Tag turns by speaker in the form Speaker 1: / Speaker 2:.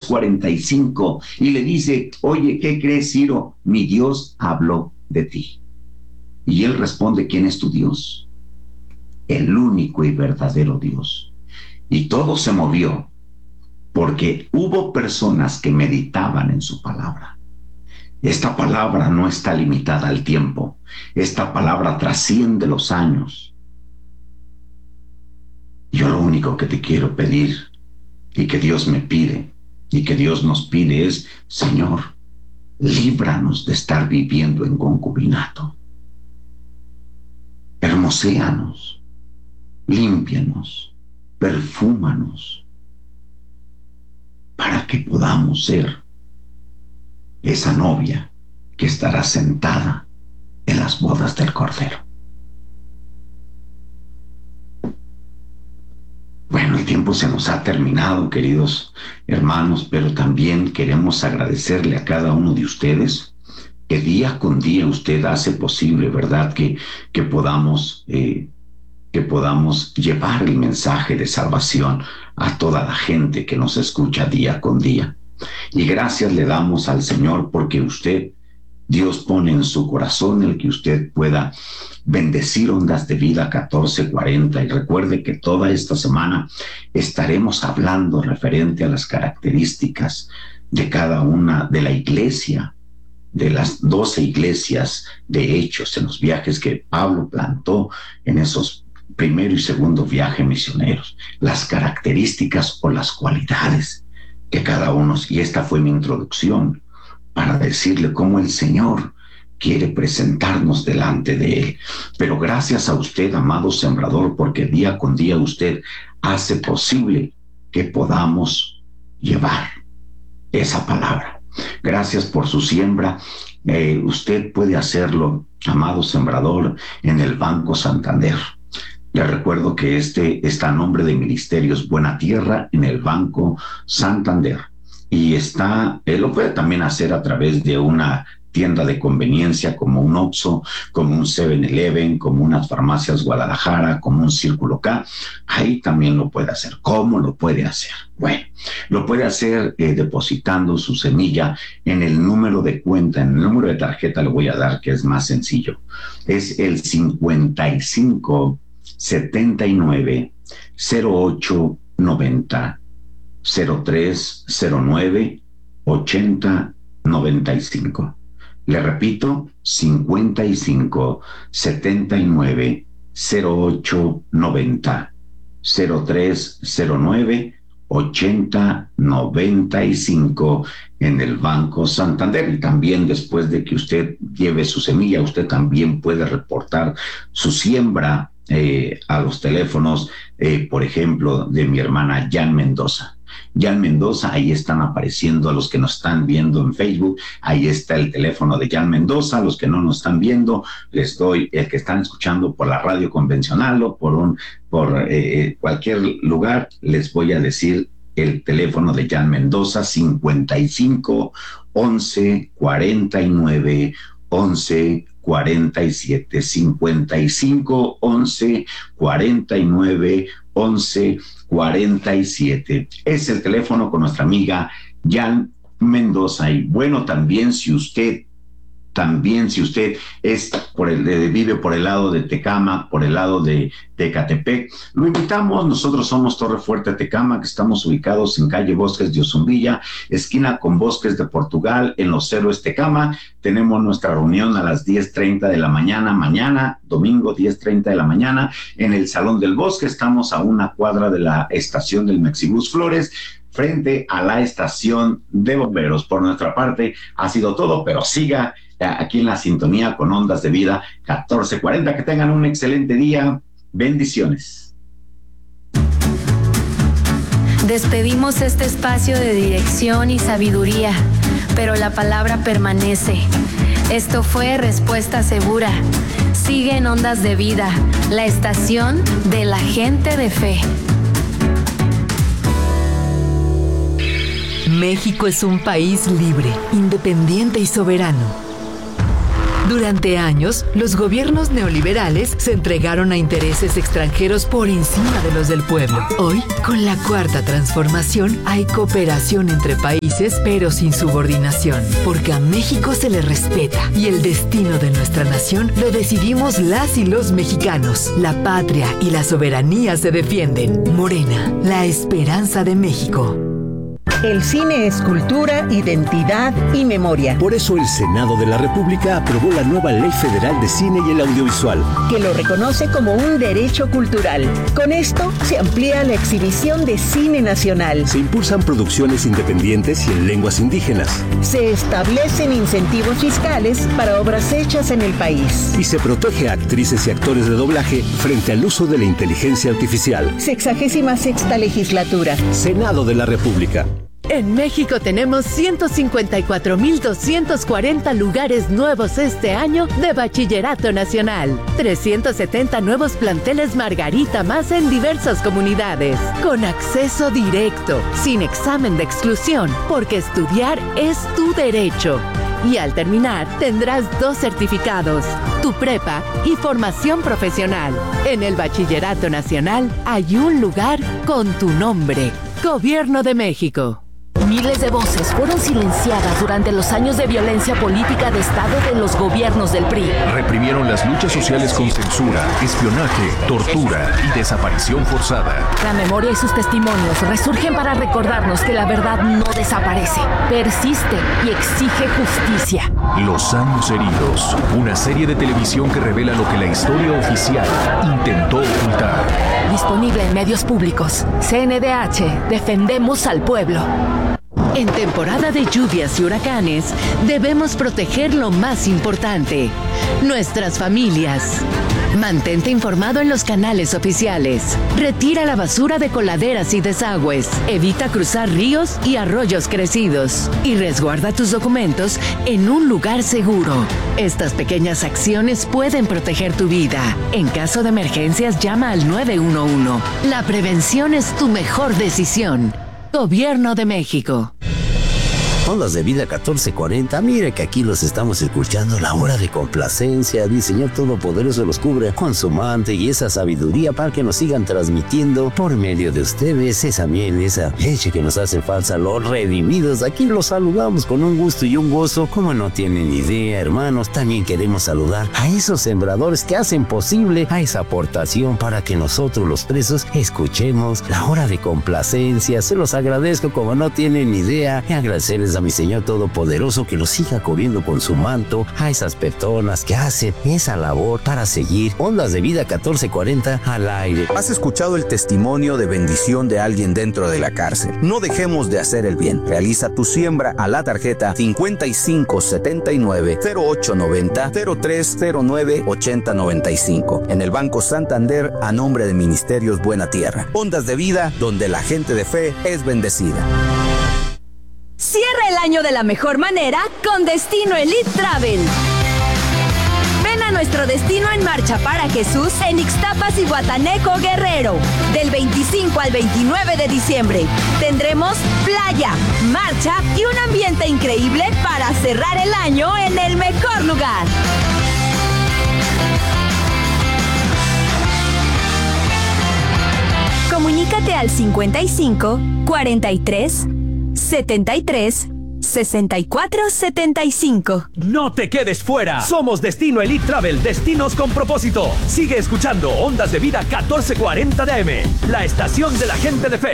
Speaker 1: 3:45 y le dice: oye, ¿qué crees, Ciro? Mi Dios habló de ti. Y él responde: ¿quién es tu Dios? El único y verdadero Dios. Y todo se movió porque hubo personas que meditaban en su palabra. Esta palabra no está limitada al tiempo. Esta palabra trasciende los años. Yo lo único que te quiero pedir, y que Dios me pide, y que Dios nos pide es: Señor, líbranos de estar viviendo en concubinato. Hermoséanos, límpianos, perfúmanos, para que podamos ser esa novia que estará sentada en las bodas del Cordero. Bueno, el tiempo se nos ha terminado, queridos hermanos, pero también queremos agradecerle a cada uno de ustedes que día con día usted hace posible, ¿verdad?, que podamos llevar el mensaje de salvación a toda la gente que nos escucha día con día. Y gracias le damos al Señor porque Dios pone en su corazón el que usted pueda bendecir Ondas de Vida 1440. Y recuerde que toda esta semana estaremos hablando referente a las características de cada una de la iglesia, de las 12 iglesias de Hechos, en los viajes que Pablo plantó en esos primero y segundo viaje misioneros, las características o las cualidades que cada uno, y esta fue mi introducción para decirle cómo el Señor quiere presentarnos delante de Él. Pero gracias a usted, amado sembrador, porque día con día usted hace posible que podamos llevar esa palabra. Gracias por su siembra. Usted puede hacerlo, amado sembrador, en el Banco Santander. Les recuerdo que está a nombre de Ministerios Buena Tierra en el Banco Santander. Y lo puede también hacer a través de una tienda de conveniencia como un Oxxo, como un 7-Eleven, como unas farmacias Guadalajara, como un Círculo K. Ahí también lo puede hacer. ¿Cómo lo puede hacer? Bueno, lo puede hacer depositando su semilla en el número de cuenta, en el número de tarjeta le voy a dar, que es más sencillo. Es el 55 79 08 90 0309 80 95. Le repito, 55 79 08 90 0309 80 95 en el Banco Santander. Y también después de que usted lleve su semilla, usted también puede reportar su siembra a los teléfonos, por ejemplo, de mi hermana Jan Mendoza. Jan Mendoza, ahí están apareciendo a los que nos están viendo en Facebook, ahí está el teléfono de Jan Mendoza. A los que no nos están viendo, les doy el que están escuchando por la radio convencional o por cualquier lugar, les voy a decir el teléfono de Jan Mendoza: 55 11 49 11 47, 55 11 49 11 47. Es el teléfono con nuestra amiga Jan Mendoza. Y bueno, también si usted vive por el lado de Tecámac, por el lado de Ecatepec, lo invitamos. Nosotros somos Torre Fuerte Tecámac, que estamos ubicados en calle Bosques de Ozumbilla, esquina con Bosques de Portugal, en Los Héroes Tecámac. Tenemos nuestra reunión a las 10:30 de la mañana, domingo 10:30 de la mañana, en el Salón del Bosque. Estamos a una cuadra de la estación del Mexibus Flores, frente a la estación de bomberos. Por nuestra parte ha sido todo, pero siga aquí en la sintonía con Ondas de Vida 1440. Que tengan un excelente día. Bendiciones.
Speaker 2: Despedimos este espacio de dirección y sabiduría, pero la palabra permanece. Esto fue Respuesta Segura. Sigue en Ondas de Vida, la estación de la gente de fe.
Speaker 3: México es un país libre, independiente y soberano. Durante años, los gobiernos neoliberales se entregaron a intereses extranjeros por encima de los del pueblo. Hoy, con la Cuarta Transformación, hay cooperación entre países, pero sin subordinación, porque a México se le respeta y el destino de nuestra nación lo decidimos las y los mexicanos. La patria y la soberanía se defienden. Morena, la esperanza de México.
Speaker 4: El cine es cultura, identidad y memoria.
Speaker 5: Por eso el Senado de la República aprobó la nueva Ley Federal de Cine y el Audiovisual,
Speaker 4: que lo reconoce como un derecho cultural. Con esto se amplía la exhibición de cine nacional.
Speaker 5: Se impulsan producciones independientes y en lenguas indígenas.
Speaker 4: Se establecen incentivos fiscales para obras hechas en el país.
Speaker 5: Y se protege a actrices y actores de doblaje frente al uso de la inteligencia artificial.
Speaker 4: 66ª legislatura.
Speaker 5: Senado de la República.
Speaker 3: En México tenemos 154,240 lugares nuevos este año de Bachillerato Nacional. 370 nuevos planteles Margarita más en diversas comunidades. Con acceso directo, sin examen de exclusión, porque estudiar es tu derecho. Y al terminar, tendrás 2 certificados, tu prepa y formación profesional. En el Bachillerato Nacional hay un lugar con tu nombre. Gobierno de México.
Speaker 6: Miles de voces fueron silenciadas durante los años de violencia política de Estado de los gobiernos del PRI.
Speaker 7: Reprimieron las luchas sociales con censura, espionaje, tortura y desaparición forzada.
Speaker 6: La memoria y sus testimonios resurgen para recordarnos que la verdad no desaparece, persiste y exige justicia.
Speaker 7: Los años heridos, una serie de televisión que revela lo que la historia oficial intentó ocultar.
Speaker 6: Disponible en medios públicos. CNDH, defendemos al pueblo.
Speaker 3: En temporada de lluvias y huracanes, debemos proteger lo más importante, nuestras familias. Mantente informado en los canales oficiales. Retira la basura de coladeras y desagües. Evita cruzar ríos y arroyos crecidos. Y resguarda tus documentos en un lugar seguro. Estas pequeñas acciones pueden proteger tu vida. En caso de emergencias, llama al 911. La prevención es tu mejor decisión. Gobierno de México.
Speaker 8: Ondas de Vida 1440, mire que aquí los estamos escuchando, la hora de complacencia. El Señor Todopoderoso los cubre con su manto y esa sabiduría para que nos sigan transmitiendo por medio de ustedes esa miel, esa leche que nos hace falta, los redimidos. Aquí los saludamos con un gusto y un gozo, como no tienen idea, hermanos. También queremos saludar a esos sembradores que hacen posible a esa aportación para que nosotros los presos escuchemos la hora de complacencia. Se los agradezco como no tienen idea, y agradecerles a mi Señor Todopoderoso que los siga cubriendo con su manto a esas personas que hacen esa labor para seguir Ondas de Vida 1440 al aire.
Speaker 9: ¿Has escuchado el testimonio de bendición de alguien dentro de la cárcel? No dejemos de hacer el bien. Realiza tu siembra a la tarjeta 5579-0890-0309-8095 en el Banco Santander a nombre de Ministerios Buena Tierra. Ondas de Vida, donde la gente de fe es bendecida.
Speaker 10: Cierra el año de la mejor manera con Destino Elite Travel. Ven a nuestro destino en Marcha para Jesús en Ixtapas y Guataneco, Guerrero. Del 25 al 29 de diciembre tendremos playa, marcha y un ambiente increíble para cerrar el año en el mejor lugar. Comunícate al 55 43 73 64 75.
Speaker 11: No te quedes fuera. Somos Destino Elite Travel, destinos con propósito. Sigue escuchando Ondas de Vida 1440 de AM, la estación de la gente de fe.